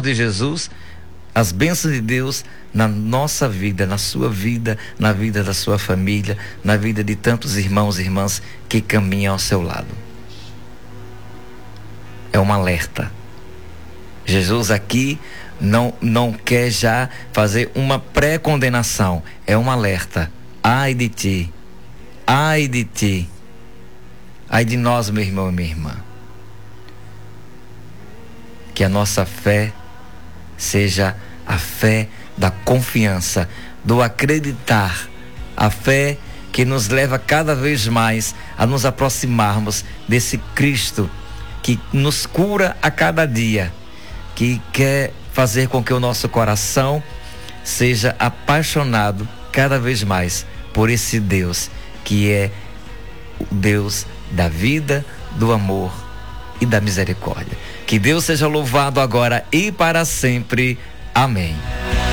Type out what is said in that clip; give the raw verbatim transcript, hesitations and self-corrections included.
de Jesus, as bênçãos de Deus na nossa vida, na sua vida, na vida da sua família, na vida de tantos irmãos e irmãs que caminham ao seu lado. É um alerta. Jesus aqui não, não quer já fazer uma pré-condenação, é um alerta. Ai de ti, ai de ti, ai de nós, meu irmão e minha irmã. Que a nossa fé seja a fé da confiança, do acreditar, a fé que nos leva cada vez mais a nos aproximarmos desse Cristo que nos cura a cada dia, que quer fazer com que o nosso coração seja apaixonado cada vez mais por esse Deus que é o Deus da vida, do amor e da misericórdia. Que Deus seja louvado agora e para sempre. Amém.